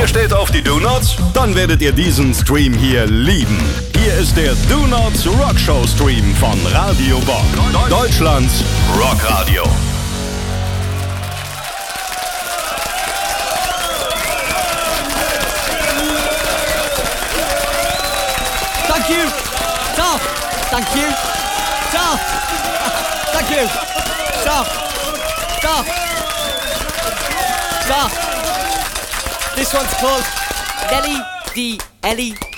Ihr steht auf die Do-Nots? Dann werdet ihr diesen Stream hier lieben. Hier ist der Do-Nots Rockshow Stream von Radio Bock. Deutschlands Rockradio. Thank you. Stop. Thank you. Stop. Thank you. Stop. Stop. Stop. This one's called Nelly D. Ellie